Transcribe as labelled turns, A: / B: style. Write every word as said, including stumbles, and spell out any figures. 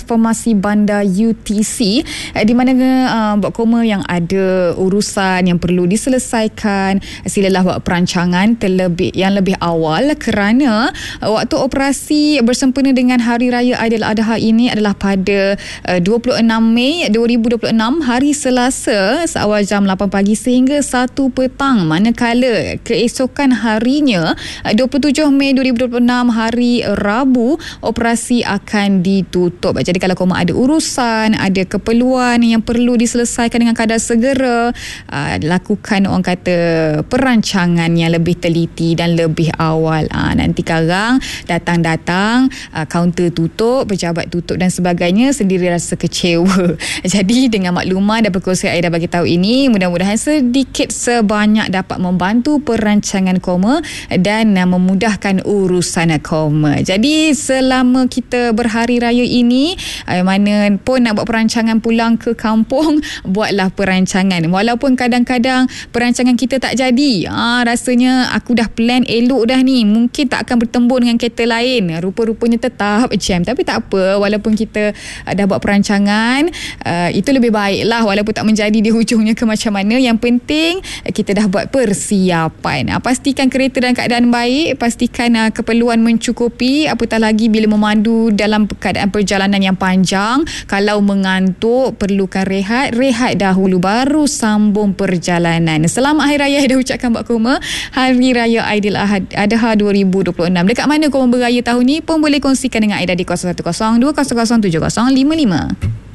A: Transformasi Bandar U T C, uh, di mana uh, buat koma yang ada urusan yang perlu diselesaikan, silalah buat perancangan terlebih yang lebih awal, kerana uh, waktu operasi bersempena dengan Hari Raya Aidiladha ini adalah pada uh, dua puluh enam Mei dua ribu dua puluh enam, hari Selasa, seawal jam lapan pagi sehingga satu petang, manakala keesokan harinya dua puluh tujuh Mei dua ribu dua puluh enam, hari Rabu, operasi akan ditutup. Jadi kalau koma ada urusan, ada keperluan yang perlu diselesaikan dengan kadar segera, uh, lakukan orang kata perancangan yang lebih teliti dan lebih awal. Uh, nanti sekarang datang-datang, uh, kaunter tutup, pejabat tutup dan sebagainya, sendiri rasa kecewa. Jadi dengan maklumat dan perkongsian Aida bagi tahu ini, mudah-mudahan sedikit sebanyak dapat membantu perancangan koma dan uh, memudahkan urusan koma. Jadi selama kita berhari raya ini, uh, mana pun nak buat perancangan pulang ke kampung, buatlah perancangan. Walaupun kadang-kadang perancangan kita tak jadi, uh, rasanya aku dah plan elok dah ni, mungkin tak akan bertembur dengan kereta lain, rupa-rupanya tetap jam. Tapi tak apa, walaupun kita uh, dah buat perancangan, uh, itu lebih baik lah, walaupun tak menjadi di hujungnya ke macam mana. Yang penting uh, kita dah buat persiapan. Uh, pastikan kereta dalam keadaan baik, pastikan uh, keperluan mencukupi, apatah lagi bila memandu dalam keadaan perjalanan yang panjang. Kalau mengantuk, perlukan rehat, rehat dahulu baru sambung perjalanan. Selamat Hari Raya dah ucapkan Mbak Koma, Hari Raya Aidiladha dua ribu dua puluh enam. Dekat mana korang beraya tahun ni pun boleh kongsikan dengan Aida di kosong satu kosong dua kosong kosong tujuh kosong lima lima.